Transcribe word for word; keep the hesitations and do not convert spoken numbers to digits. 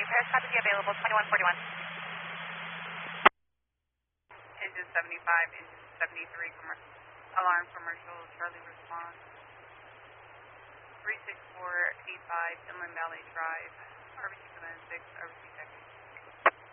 Paris copy available, twenty-one forty-one. Engine seventy-five, engine seventy-three, commer alarm commercial, Charlie response. three six four eight five, Inland Valley Drive, R B C command six, R B C